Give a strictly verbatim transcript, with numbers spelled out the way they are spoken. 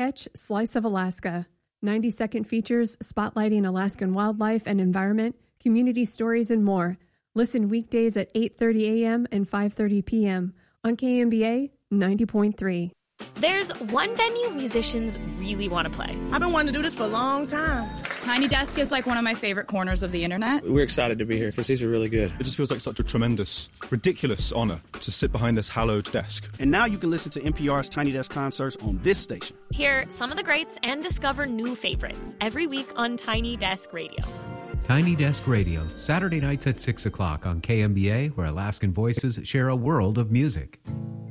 Catch Slice of Alaska. ninety-second features spotlighting Alaskan wildlife and environment, community stories, and more. Listen weekdays at eight thirty a.m. and five thirty p.m. on K M B A ninety point three. There's one venue musicians really want to play. I've been wanting to do this for a long time. Tiny Desk is like one of my favorite corners of the internet. We're excited to be here because these are really good. It just feels like such a tremendous, ridiculous honor to sit behind this hallowed desk. And now you can listen to N P R's Tiny Desk concerts on this station. Hear some of the greats and discover new favorites every week on Tiny Desk Radio. Tiny Desk Radio, Saturday nights at six o'clock on K M B A, where Alaskan voices share a world of music.